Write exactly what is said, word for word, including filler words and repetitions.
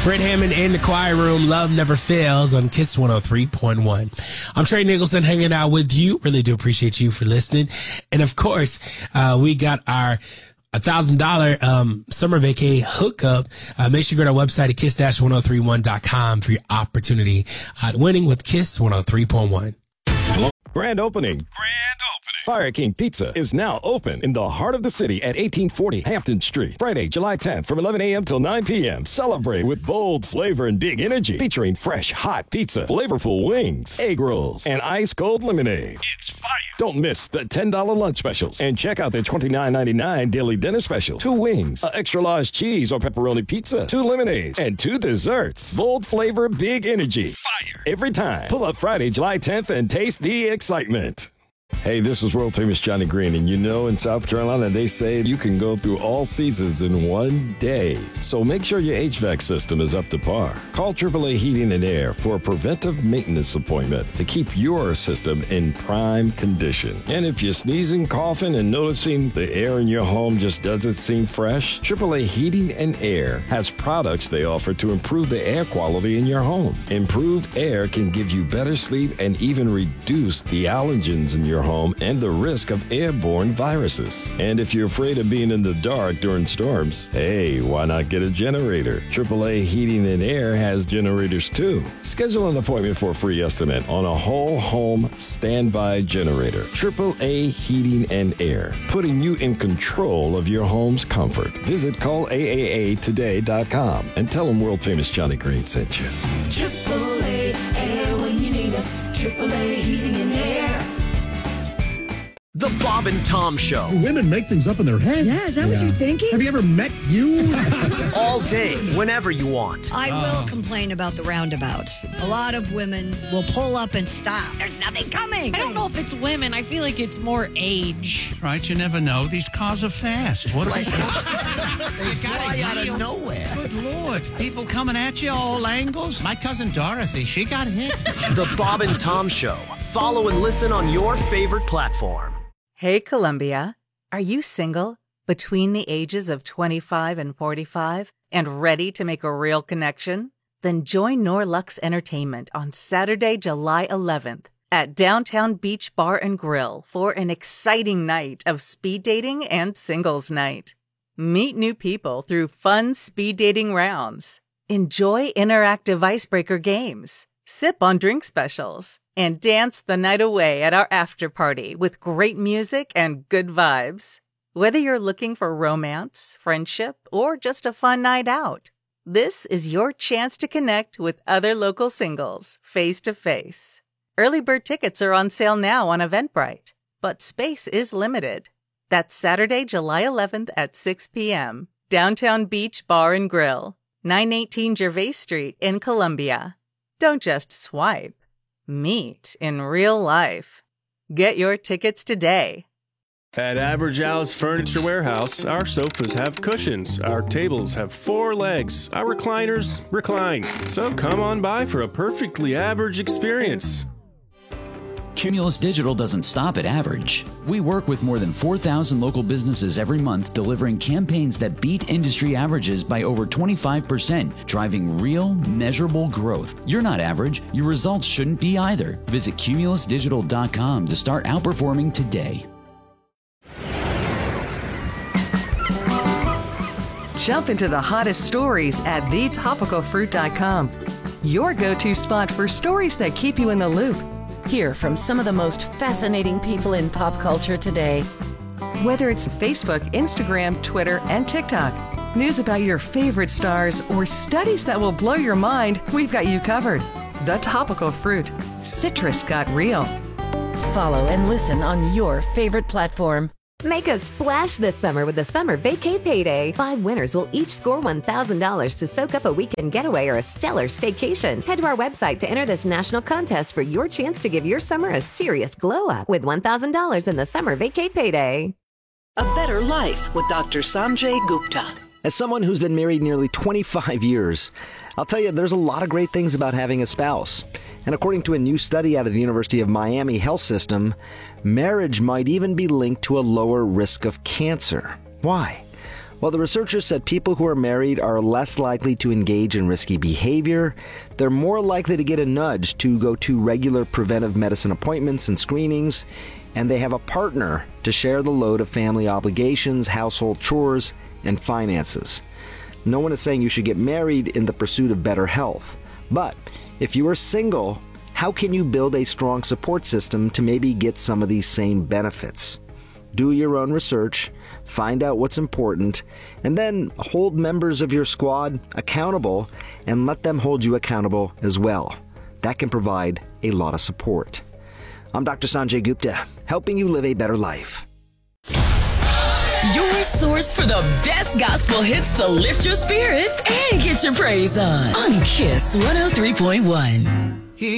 Fred Hammond in the choir room. Love Never Fails on Kiss one oh three point one. I'm Trey Nicholson hanging out with you. Really do appreciate you for listening. And of course, uh, we got our one thousand dollars um, summer vacay hookup. Uh, make sure you go to our website at kiss dash one oh three one dot com for your opportunity at winning with Kiss one oh three point one. Grand opening. Grand opening. Fire King Pizza is now open in the heart of the city at eighteen forty Hampton Street. Friday, July tenth from eleven a.m. till nine p.m. Celebrate with bold flavor and big energy. Featuring fresh, hot pizza, flavorful wings, egg rolls, and ice-cold lemonade. It's fire. Don't miss the ten dollars lunch specials. And check out the twenty-nine ninety-nine daily dinner special. Two wings, an extra large cheese or pepperoni pizza, two lemonades, and two desserts. Bold flavor, big energy. Fire. Every time. Pull up Friday, July tenth and taste the excitement. Hey, this is world famous Johnny Green, and you know in South Carolina they say you can go through all seasons in one day. So make sure your H V A C system is up to par. Call triple A Heating and Air for a preventive maintenance appointment to keep your system in prime condition. And if you're sneezing, coughing, and noticing the air in your home just doesn't seem fresh, triple A Heating and Air has products they offer to improve the air quality in your home. Improved air can give you better sleep and even reduce the allergens in your home and the risk of airborne viruses. And if you're afraid of being in the dark during storms, hey, why not get a generator? triple A Heating and Air has generators too. Schedule an appointment for a free estimate on a whole home standby generator. triple A Heating and Air, putting you in control of your home's comfort. Visit call A A A today dot com and tell them world famous Johnny Green sent you. triple A Air when you need us. triple A Heating and Air. The Bob and Tom Show. Women make things up in their head. Yeah, is that yeah. what you're thinking? Have you ever met you? All day, whenever you want. I oh. will complain about the roundabouts. A lot of women will pull up and stop. There's nothing coming. I don't know if it's women. I feel like it's more age. Right, you never know. These cars are fast. What are they? They fly out of nowhere. Good Lord. People coming at you all angles. My cousin Dorothy, she got hit. The Bob and Tom Show. Follow and listen on your favorite platform. Hey, Columbia. Are you single, between the ages of twenty-five and forty-five, and ready to make a real connection? Then join Norlux Entertainment on Saturday, July eleventh at Downtown Beach Bar and Grill for an exciting night of speed dating and singles night. Meet new people through fun speed dating rounds. Enjoy interactive icebreaker games. Sip on drink specials. And dance the night away at our after party with great music and good vibes. Whether you're looking for romance, friendship, or just a fun night out, this is your chance to connect with other local singles face to face. Early bird tickets are on sale now on Eventbrite, but space is limited. That's Saturday, July eleventh at six p.m. Downtown Beach Bar and Grill, nine eighteen Gervais Street in Columbia. Don't just swipe. Meet in real life. Get your tickets today. At Average Al's Furniture Warehouse, our sofas have cushions, our tables have four legs, our recliners recline. So come on by for a perfectly average experience. Cumulus Digital doesn't stop at average. We work with more than four thousand local businesses every month, delivering campaigns that beat industry averages by over twenty-five percent, driving real, measurable growth. You're not average. Your results shouldn't be either. Visit cumulus digital dot com to start outperforming today. Jump into the hottest stories at the topical fruit dot com. Your go-to spot for stories that keep you in the loop. Hear from some of the most fascinating people in pop culture today. Whether it's Facebook, Instagram, Twitter, and TikTok, news about your favorite stars, or studies that will blow your mind, we've got you covered. The Topical Fruit. Citrus got real. Follow and listen on your favorite platform. Make a splash this summer with the Summer Vacay Payday. Five winners will each score one thousand dollars to soak up a weekend getaway or a stellar staycation. Head to our website to enter this national contest for your chance to give your summer a serious glow up with one thousand dollars in the Summer Vacay Payday. A better life with Doctor Sanjay Gupta. As someone who's been married nearly twenty-five years, I'll tell you there's a lot of great things about having a spouse. And according to a new study out of the University of Miami Health System, marriage might even be linked to a lower risk of cancer. Why? Well, the researchers said people who are married are less likely to engage in risky behavior. They're more likely to get a nudge to go to regular preventive medicine appointments and screenings, and they have a partner to share the load of family obligations, household chores, and finances. No one is saying you should get married in the pursuit of better health. But if you are single, how can you build a strong support system to maybe get some of these same benefits? Do your own research, find out what's important, and then hold members of your squad accountable and let them hold you accountable as well. That can provide a lot of support. I'm Doctor Sanjay Gupta, helping you live a better life. Your source for the best gospel hits to lift your spirit and get your praise on. On Kiss one oh three point one.